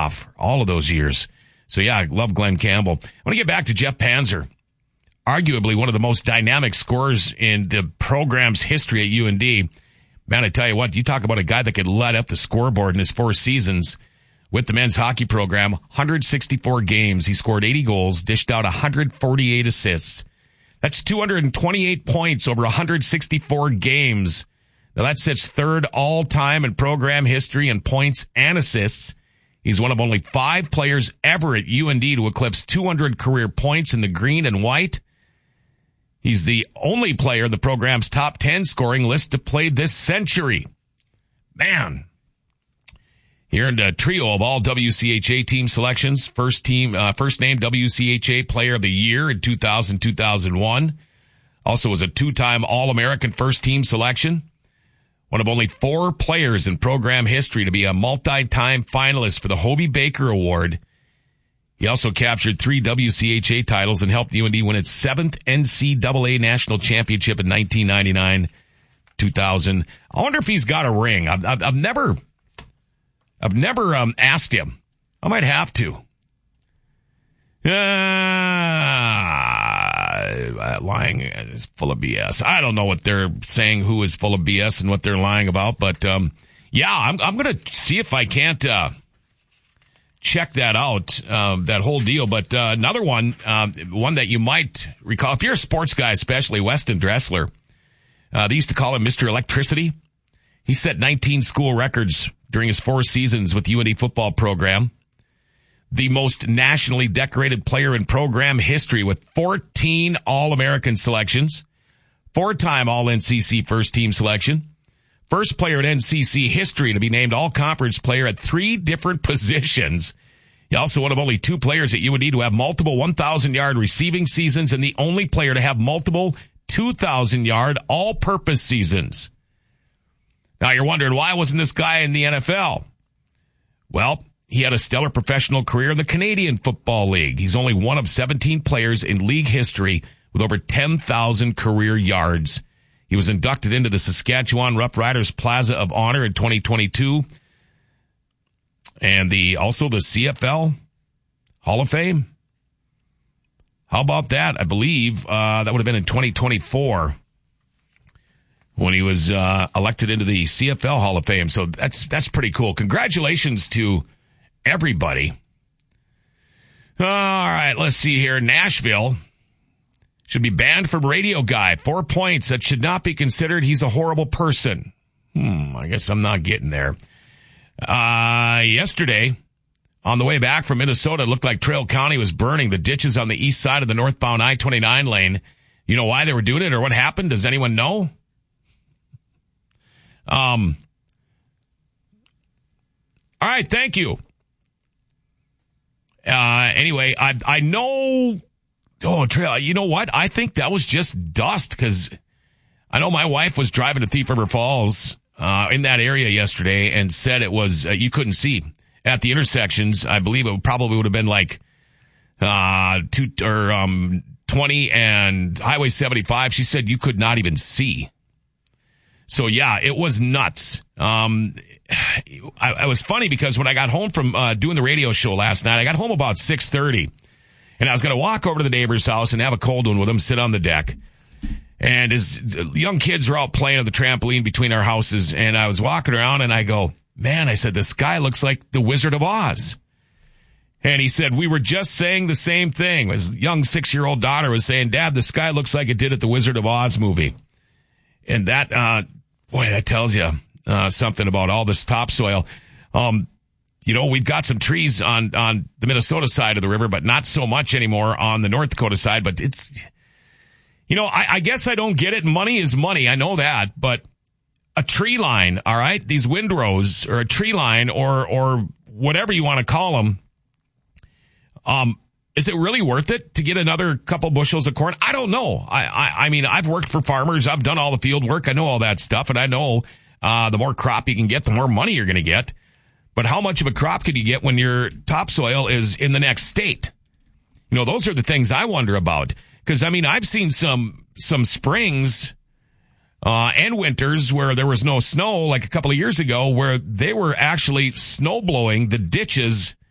off all of those years. So, yeah, I love Glenn Campbell. I want to get back to Jeff Panzer, arguably one of the most dynamic scorers in the program's history at UND. Man, I tell you what, you talk about a guy that could light up the scoreboard in his 4 seasons with the men's hockey program. 164 games. He scored 80 goals, dished out 148 assists. That's 228 points over 164 games. Now, that sits third all-time in program history in points and assists. He's one of only 5 players ever at UND to eclipse 200 career points in the green and white. He's the only player in the program's top 10 scoring list to play this century. Man. He earned a trio of all WCHA team selections. First name WCHA Player of the Year in 2000-2001. Also was a 2-time All-American first team selection. One of only 4 players in program history to be a multi-time finalist for the Hobey Baker Award. He also captured 3 WCHA titles and helped UND win its 7th NCAA National Championship in 1999-2000. I wonder if he's got a ring. I've never asked him. I might have to. Lying is full of BS. I don't know what they're saying, who is full of BS and what they're lying about, but yeah, I'm going to see if I can't check that out, that whole deal. But another one that you might recall, if you're a sports guy, especially Weston Dressler, they used to call him Mr. Electricity. He set 19 school records during his 4 seasons with UND football program. The most nationally decorated player in program history with 14 All-American selections, 4-time All-NCC first team selection, first player in NCC history to be named All-Conference player at 3 different positions. He also one of only 2 players at UND to have multiple 1,000-yard receiving seasons and the only player to have multiple 2,000-yard all-purpose seasons. Now you're wondering, why wasn't this guy in the NFL? Well, he had a stellar professional career in the Canadian Football League. He's only one of 17 players in league history with over 10,000 career yards. He was inducted into the Saskatchewan Roughriders Plaza of Honor in 2022. And also the CFL Hall of Fame. How about that? I believe that would have been in 2024 when he was elected into the CFL Hall of Fame. So that's pretty cool. Congratulations to everybody. All right, let's see here. Nashville should be banned from Radio Guy. 4 points. That should not be considered. He's a horrible person. I guess I'm not getting there. Yesterday, on the way back from Minnesota, it looked like Trail County was burning the ditches on the east side of the northbound I-29 lane. You know why they were doing it or what happened? Does anyone know? All right, thank you. Anyway, I know, Trail, you know what? I think that was just dust, because I know my wife was driving to Thief River Falls, in that area yesterday and said it was, you couldn't see at the intersections. I believe it probably would have been like, 20 and Highway 75. She said you could not even see. So yeah, it was nuts. I was funny because when I got home from doing the radio show last night, I got home about 6:30, and I was going to walk over to the neighbor's house and have a cold one with him, sit on the deck. And his young kids were out playing on the trampoline between our houses, and I was walking around and I go, man, I said, this guy looks like the Wizard of Oz. And he said, we were just saying the same thing. His young 6-year-old daughter was saying, Dad, this guy looks like it did at the Wizard of Oz movie. And that, boy, that tells you something about all this topsoil. We've got some trees on the Minnesota side of the river, but not so much anymore on the North Dakota side. But it's, I guess I don't get it. Money is money. I know that. But a tree line, all right, these windrows or a tree line or whatever you want to call them, is it really worth it to get another couple bushels of corn? I don't know. I mean, I've worked for farmers. I've done all the field work. I know all that stuff. And I know the more crop you can get, the more money you're going to get. But how much of a crop could you get when your topsoil is in the next state? Those are the things I wonder about. Because, I mean, I've seen some springs and winters where there was no snow, like a couple of years ago, where they were actually snow blowing the ditches